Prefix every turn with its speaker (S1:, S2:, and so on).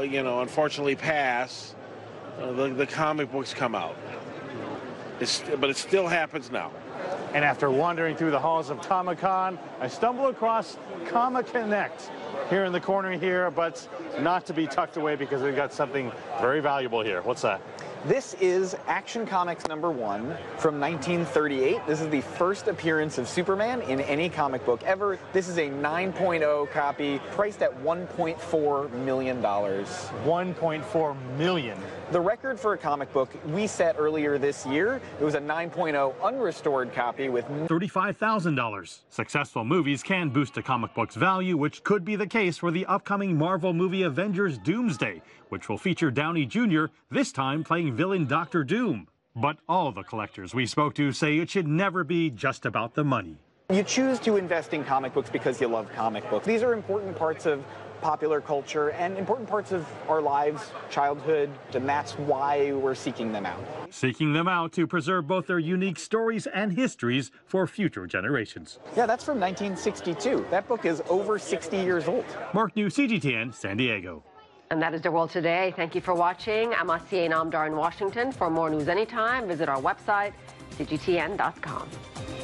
S1: unfortunately pass, the comic books come out. But it still happens now.
S2: And after wandering through the halls of Comic-Con, I stumble across Comic Connect here in the corner here, but not to be tucked away because we've got something very valuable here. What's that?
S3: This is Action Comics #1 from 1938. This is the first appearance of Superman in any comic book ever. This is a 9.0 copy, priced at $1.4 million.
S2: $1.4 million.
S3: The record for a comic book we set earlier this year, it was a 9.0 unrestored copy with
S4: $35,000. Successful movies can boost a comic book's value, which could be the case for the upcoming Marvel movie Avengers Doomsday, which will feature Downey Jr., this time playing villain Dr. Doom. But all the collectors we spoke to say it should never be just about the money.
S3: You choose to invest in comic books because you love comic books. These are important parts of popular culture and important parts of our lives, childhood, and that's why we're seeking them out.
S4: Seeking them out to preserve both their unique stories and histories for future generations.
S3: Yeah, that's from 1962. That book is over 60 years old.
S4: Mark New, CGTN, San Diego.
S5: And that is the world today. Thank you for watching. I'm Asiya Namdar in Washington. For more news anytime, visit our website, cgtn.com.